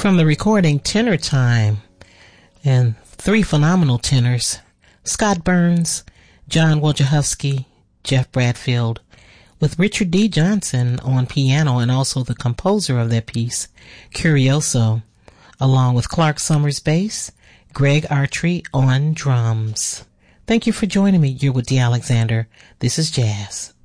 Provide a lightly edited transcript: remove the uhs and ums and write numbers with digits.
From the recording Tenor Time, and three phenomenal tenors, Scott Burns, John Wojciechowski, Jeff Bradfield, with Richard D. Johnson on piano and also the composer of that piece, Curioso, along with Clark Summers bass, Greg Artry on drums. Thank you for joining me. You're with Dee Alexander. This is Jazz.